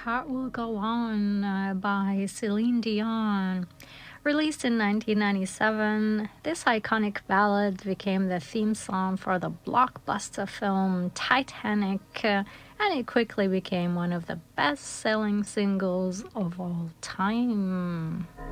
Heart Will Go On by Celine Dion. Released in 1997, this iconic ballad became the theme song for the blockbuster film Titanic, and it quickly became one of the best-selling singles of all time.